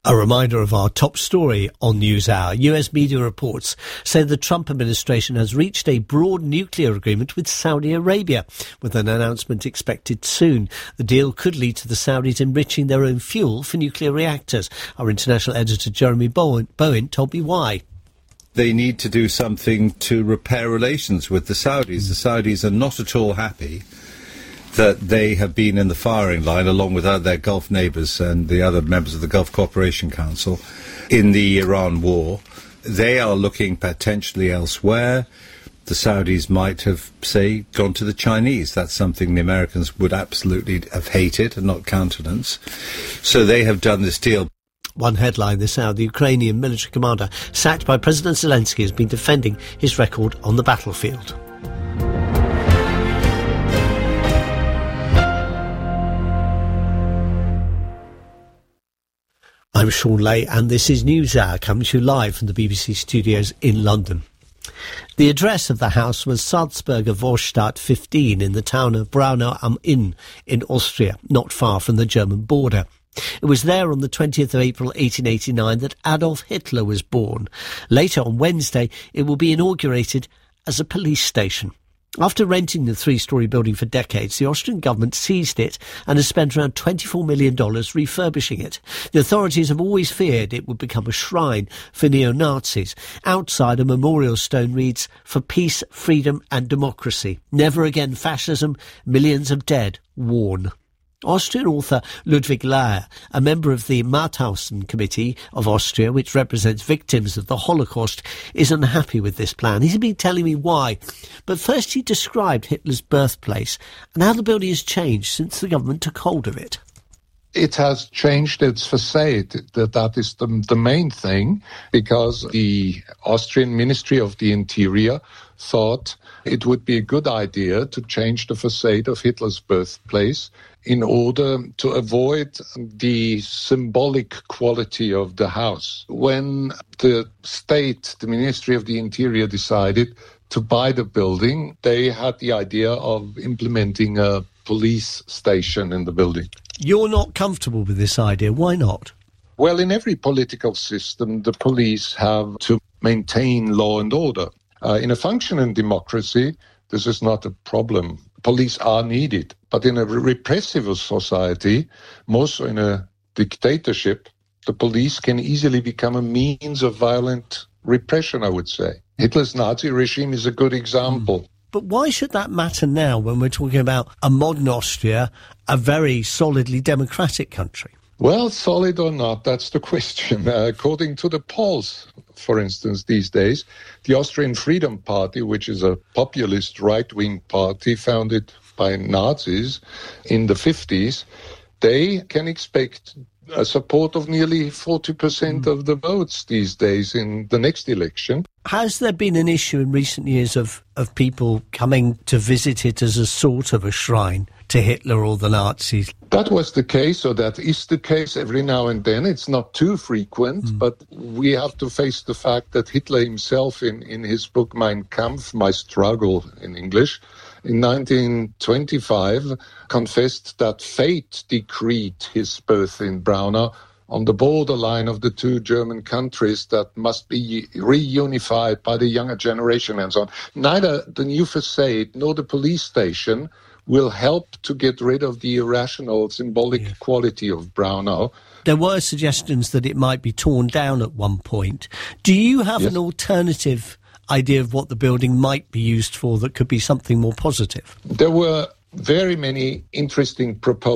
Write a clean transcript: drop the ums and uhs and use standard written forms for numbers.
A reminder of our top story on NewsHour. US media reports say the Trump administration has reached a broad nuclear agreement with Saudi Arabia, with an announcement expected soon. The deal could lead to the Saudis enriching their own fuel for nuclear reactors. Our international editor Jeremy Bowen told me why. They need to do something to repair relations with the Saudis. The Saudis are not at all happy that they have been in the firing line, along with their Gulf neighbours and the other members of the Gulf Cooperation Council, in the Iran war. They are looking potentially elsewhere. The Saudis might have, say, gone to the Chinese. That's something the Americans would absolutely have hated and not countenance. So they have done this deal. One headline this hour: the Ukrainian military commander sacked by President Zelensky has been defending his record on the battlefield. I'm Sean Lay and this is NewsHour, coming to you live from the BBC studios in London. The address of the house was Salzburger Vorstadt 15 in the town of Braunau am Inn in Austria, not far from the German border. It was there on the 20th of April 1889 that Adolf Hitler was born. Later on Wednesday, it will be inaugurated as a police station. After renting the three-storey building for decades, the Austrian government seized it and has spent around $24 million refurbishing it. The authorities have always feared it would become a shrine for neo-Nazis. Outside, a memorial stone reads, "For peace, freedom and democracy. Never again fascism. Millions of dead. Warn." Austrian author Ludwig Lahr, a member of the Mauthausen Committee of Austria, which represents victims of the Holocaust, is unhappy with this plan. He's been telling me why. But first he described Hitler's birthplace and how the building has changed since the government took hold of it. It has changed its facade. That is the main thing, because the Austrian Ministry of the Interior thought it would be a good idea to change the facade of Hitler's birthplace in order to avoid the symbolic quality of the house. When the state, the Ministry of the Interior, decided to buy the building, they had the idea of implementing a police station in the building. You're not comfortable with this idea. Why not? Well, in every political system, the police have to maintain law and order. In a functioning democracy, this is not a problem. Police are needed. But in a repressive society, more so in a dictatorship, the police can easily become a means of violent repression, I would say. Hitler's Nazi regime is a good example. But why should that matter now when we're talking about a modern Austria, a very solidly democratic country? Well, solid or not, that's the question. According to the polls, for instance, these days, the Austrian Freedom Party, which is a populist right-wing party founded by Nazis in the 50s, they can expect a support of nearly 40% of the votes these days in the next election. Has there been an issue in recent years of people coming to visit it as a sort of a shrine to Hitler or the Nazis? That was the case, or that is the case every now and then. It's not too frequent, but we have to face the fact that Hitler himself, in his book Mein Kampf, My Struggle in English, in 1925 confessed that fate decreed his birth in Braunau on the borderline of the two German countries that must be reunified by the younger generation and so on. Neither the new facade nor the police station will help to get rid of the irrational symbolic quality of Braunau. There were suggestions that it might be torn down at one point. Do you have an alternative idea of what the building might be used for that could be something more positive? There were very many interesting proposals